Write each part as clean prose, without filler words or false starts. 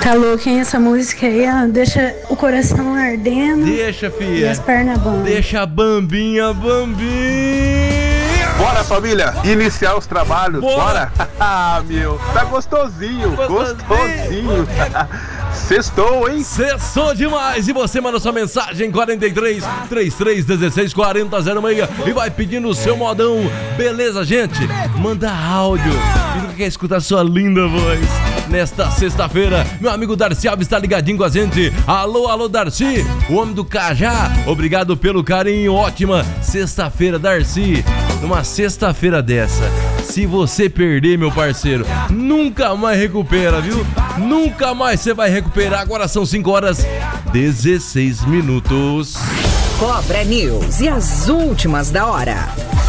Tá louco, hein? Essa música aí, ó, deixa o coração ardendo. Deixa, filha. E as pernas bambam. Deixa a bambinha. Bora, família, iniciar os trabalhos. Bora? Meu, tá gostosinho. Sextou, hein? Sextou demais. E você manda sua mensagem 43 3316 4006 e vai pedindo o seu modão. Beleza, gente? Manda áudio. E quer escutar sua linda voz nesta sexta-feira. Meu amigo Darcy Alves está ligadinho com a gente. Alô, Darcy, o homem do Cajá. Obrigado pelo carinho. Ótima sexta-feira, Darcy. Numa sexta-feira dessa, se você perder, meu parceiro, nunca mais recupera, viu? Nunca mais você vai recuperar. Agora são 5h16. Cobra News e as últimas da hora.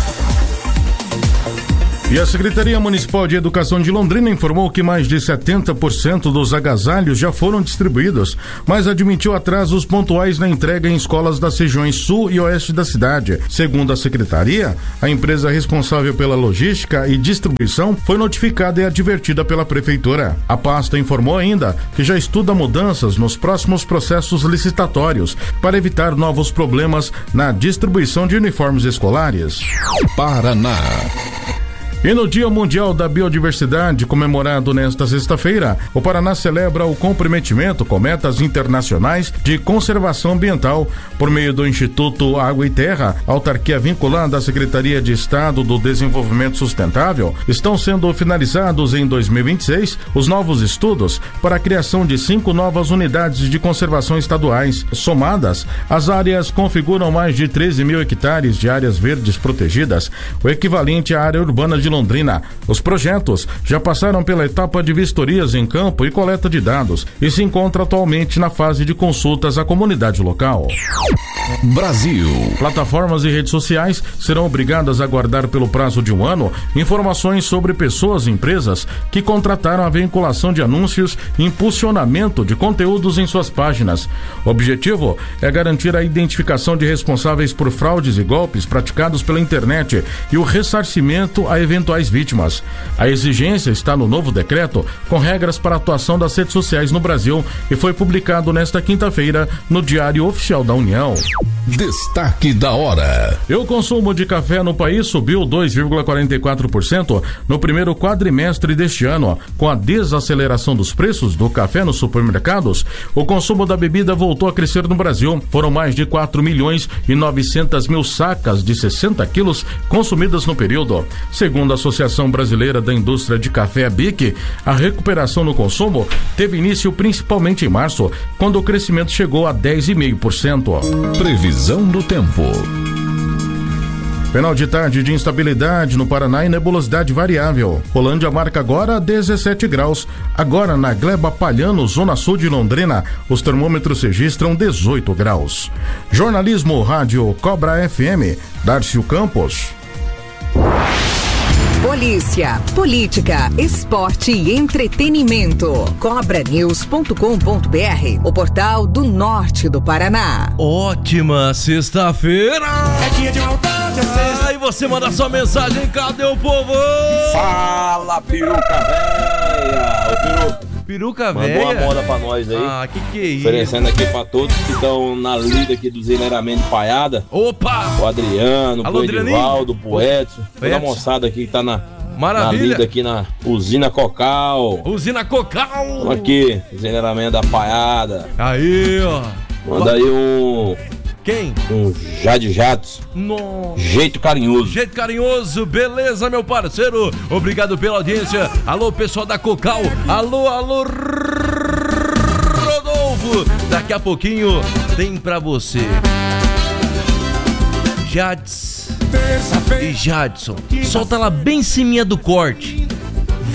E a Secretaria Municipal de Educação de Londrina informou que mais de 70% dos agasalhos já foram distribuídos, mas admitiu atrasos pontuais na entrega em escolas das regiões sul e oeste da cidade. Segundo a Secretaria, a empresa responsável pela logística e distribuição foi notificada e advertida pela Prefeitura. A pasta informou ainda que já estuda mudanças nos próximos processos licitatórios para evitar novos problemas na distribuição de uniformes escolares. Paraná. E no Dia Mundial da Biodiversidade, comemorado nesta sexta-feira, o Paraná celebra o comprometimento com metas internacionais de conservação ambiental por meio do Instituto Água e Terra, autarquia vinculada à Secretaria de Estado do Desenvolvimento Sustentável. Estão sendo finalizados em 2026 os novos estudos para a criação de 5 novas unidades de conservação estaduais. Somadas, as áreas configuram mais de 13 mil hectares de áreas verdes protegidas, o equivalente à área urbana de Londrina. Os projetos já passaram pela etapa de vistorias em campo e coleta de dados e se encontram atualmente na fase de consultas à comunidade local. Brasil. Plataformas e redes sociais serão obrigadas a guardar pelo prazo de 1 ano informações sobre pessoas e empresas que contrataram a vinculação de anúncios e impulsionamento de conteúdos em suas páginas. O objetivo é garantir a identificação de responsáveis por fraudes e golpes praticados pela internet e o ressarcimento a eventuais vítimas. A exigência está no novo decreto com regras para a atuação das redes sociais no Brasil e foi publicado nesta quinta-feira no Diário Oficial da União. Destaque da hora. E o consumo de café no país subiu 2,44% no primeiro quadrimestre deste ano. Com a desaceleração dos preços do café nos supermercados, o consumo da bebida voltou a crescer no Brasil. Foram mais de 4.900.000 sacas de 60 quilos consumidas no período. Segundo a Associação Brasileira da Indústria de Café, ABIC, a recuperação no consumo teve início principalmente em março, quando o crescimento chegou a 10,5%. Previsão do tempo. Final de tarde de instabilidade no Paraná e nebulosidade variável. Rolândia marca agora 17 graus. Agora na Gleba Palhano, zona sul de Londrina, os termômetros registram 18 graus. Jornalismo Rádio Cobra FM, Darcy Campos. Polícia, política, esporte e entretenimento. Cobranews.com.br, o portal do norte do Paraná. Ótima sexta-feira! É dia de maldade, e você manda sua mensagem, cadê o povo? Fala, peruca velha! Peruca velha? Mandou uma moda pra nós aí. Ah, que é isso? Oferecendo aqui pra todos que estão na lida aqui do Zeleiramento de Paiada. Opa! O Adriano, alô, o Edivaldo, o Edson. Toda a moçada aqui que tá na lida aqui na Usina Cocal. Usina Cocal! Estamos aqui, Zeleiramento da Paiada. Aí, ó. Manda aí um... Quem? Um Jade Jatos. Nossa. Jeito carinhoso. Jeito carinhoso, beleza, meu parceiro. Obrigado pela audiência. Alô, pessoal da Cocal. Alô, Rodolfo. Daqui a pouquinho tem pra você Jades e Jadson. Solta lá bem em ciminha do corte.